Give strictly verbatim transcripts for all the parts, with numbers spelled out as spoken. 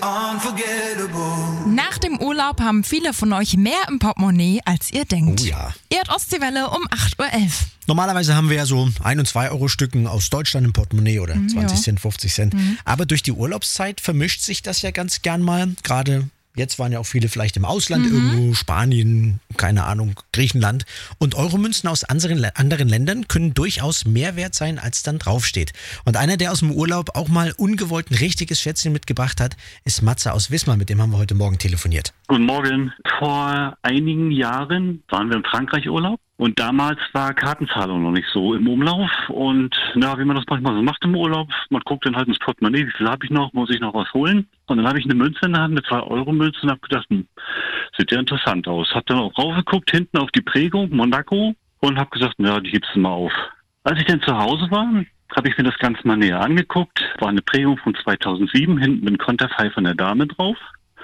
Nach dem Urlaub haben viele von euch mehr im Portemonnaie, als ihr denkt. Oh ja. Ihr hört Ostseewelle um acht Uhr elf. Normalerweise haben wir ja so ein- und zwei Euro Stücken aus Deutschland im Portemonnaie oder Mhm, zwanzig ja. Cent, fünfzig Cent. Aber durch die Urlaubszeit vermischt sich das ja ganz gern mal. Gerade jetzt waren ja auch viele vielleicht im Ausland irgendwo, Spanien, keine Ahnung, Griechenland. Und Euromünzen aus anderen, anderen Ländern können durchaus mehr wert sein, als dann draufsteht. Und einer, der aus dem Urlaub auch mal ungewollt ein richtiges Schätzchen mitgebracht hat, ist Matze aus Wismar. Mit dem haben wir heute Morgen telefoniert. Guten Morgen. Vor einigen Jahren waren wir im Frankreich Urlaub und damals war Kartenzahlung noch nicht so im Umlauf und na, wie man das manchmal so macht im Urlaub, man guckt dann halt ins Portemonnaie, wie viel habe ich noch, muss ich noch was holen? Und dann habe ich eine Münze in der Hand, eine zwei Euro Münze und habe gedacht, hm, sieht ja interessant aus. Hab dann auch raufgeguckt, hinten auf die Prägung, Monaco, und habe gesagt, na, die gibst du mal auf. Als ich dann zu Hause war, habe ich mir das Ganze mal näher angeguckt. War eine Prägung von zweitausendsieben, hinten mit Konterfei von der Dame drauf.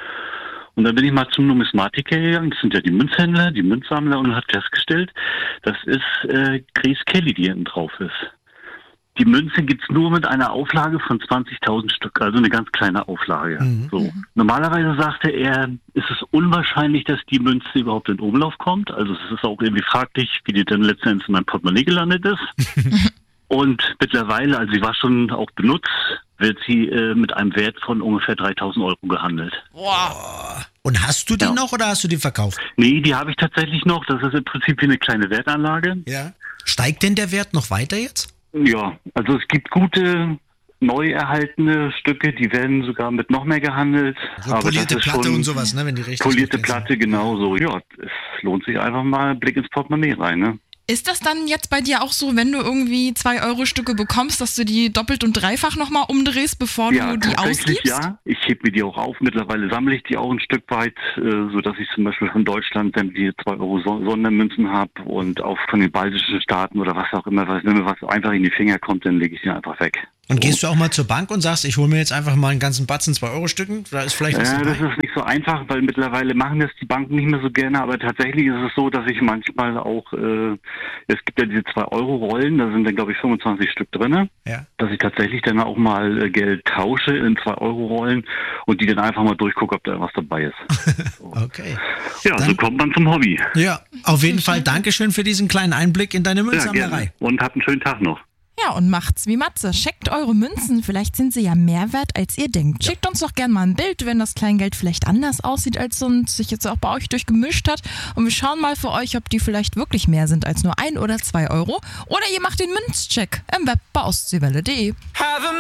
Und dann bin ich mal zum Numismatiker gegangen, das sind ja die Münzhändler, die Münzsammler, und hat festgestellt, das ist äh, Grace Kelly, die hinten drauf ist. Die Münze gibt's nur mit einer Auflage von zwanzigtausend Stück, also eine ganz kleine Auflage. Mhm. So. Normalerweise sagte er, ist es unwahrscheinlich, dass die Münze überhaupt in Umlauf kommt. Also es ist auch irgendwie fraglich, wie die dann letztendlich in meinem Portemonnaie gelandet ist. Und mittlerweile, also sie war schon auch benutzt, wird sie äh, mit einem Wert von ungefähr dreitausend Euro gehandelt. Und hast du die Ja. noch oder hast du die verkauft? Nee, die habe ich tatsächlich noch. Das ist im Prinzip wie eine kleine Wertanlage. Ja. Steigt denn der Wert noch weiter jetzt? Ja, also es gibt gute, neu erhaltene Stücke, die werden sogar mit noch mehr gehandelt. So aber polierte das ist Platte schon und sowas, ne? Wenn die richtig polierte gut sind. Platte, genauso. Ja, es lohnt sich einfach mal ein Blick ins Portemonnaie rein, ne? Ist das dann jetzt bei dir auch so, wenn du irgendwie zwei Euro Stücke bekommst, dass du die doppelt und dreifach nochmal umdrehst, bevor Ja, du die tatsächlich ausgibst? ja. Ich heb mir die auch auf. Mittlerweile sammle ich die auch ein Stück weit, äh, sodass ich zum Beispiel von Deutschland dann die zwei Euro So- Sondermünzen habe und auch von den baltischen Staaten oder was auch immer. Was, wenn mir was einfach in die Finger kommt, dann lege ich sie einfach weg. Und gehst du auch mal zur Bank und sagst, ich hole mir jetzt einfach mal einen ganzen Batzen zwei Euro Stücken? Da ist vielleicht was Ja, das dabei. ist nicht so einfach, weil mittlerweile machen das die Banken nicht mehr so gerne, aber tatsächlich ist es so, dass ich manchmal auch, äh, es gibt ja diese zwei Euro Rollen, da sind dann glaube ich fünfundzwanzig Stück drin, Ja. dass ich tatsächlich dann auch mal äh, Geld tausche in zwei Euro Rollen und die dann einfach mal durchgucke, ob da was dabei ist. So. Okay. Ja, Dann- so kommt man zum Hobby. Ja, auf jeden Fall Dankeschön für diesen kleinen Einblick in deine Ja, Münzsammlerei. gerne. Und habt einen schönen Tag noch. Ja, und macht's wie Matze. Checkt eure Münzen, vielleicht sind sie ja mehr wert, als ihr denkt. Schickt uns doch gerne mal ein Bild, wenn das Kleingeld vielleicht anders aussieht als sonst, sich jetzt auch bei euch durchgemischt hat. Und wir schauen mal für euch, ob die vielleicht wirklich mehr sind als nur ein oder zwei Euro. Oder ihr macht den Münzcheck im Web bei ostseewelle punkt de.